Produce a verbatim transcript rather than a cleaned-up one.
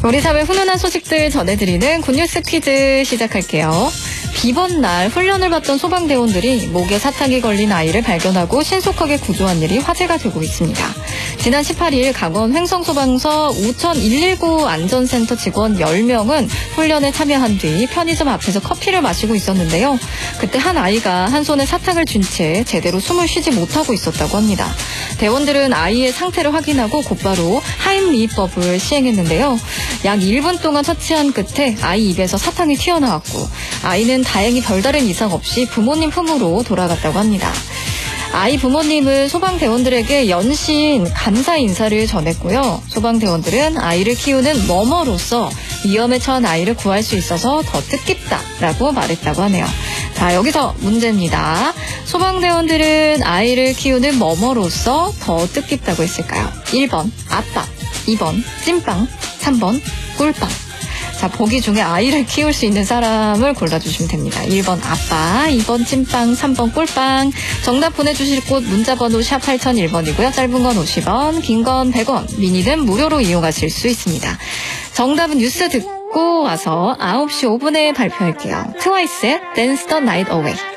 우리 사회 훈훈한 소식들 전해드리는 굿뉴스 퀴즈 시작할게요. 비번 날 훈련을 받던 소방대원들이 목에 사탕이 걸린 아이를 발견하고 신속하게 구조한 일이 화제가 되고 있습니다. 지난 십팔 일 강원 횡성소방서 우천 일일구 안전센터 직원 열 명은 훈련에 참여한 뒤 편의점 앞에서 커피를 마시고 있었는데요. 그때 한 아이가 한 손에 사탕을 쥔 채 제대로 숨을 쉬지 못하고 있었다고 합니다. 대원들은 아이의 상태를 확인하고 곧바로 하임리법을 시행했는데요. 약 일 분 동안 처치한 끝에 아이 입에서 사탕이 튀어나왔고 아이는 다행히 별다른 이상 없이 부모님 품으로 돌아갔다고 합니다. 아이 부모님은 소방대원들에게 연신 감사 인사를 전했고요. 소방대원들은 아이를 키우는 머머로서 위험에 처한 아이를 구할 수 있어서 더 뜻깊다라고 말했다고 하네요. 자, 여기서 문제입니다. 소방대원들은 아이를 키우는 머머로서 더 뜻깊다고 했을까요? 일 번 아빠, 이 번 찐빵, 삼 번 꿀빵. 자, 보기 중에 아이를 키울 수 있는 사람을 골라주시면 됩니다. 일 번 아빠, 이 번 찐빵, 삼 번 꿀빵. 정답 보내주실 곳 문자번호 샵 팔공공일 번이고요. 짧은 건 오십 원, 긴 건 백 원, 미니는 무료로 이용하실 수 있습니다. 정답은 뉴스 듣고 와서 아홉 시 오 분에 발표할게요. 트와이스의 Dance the Night Away.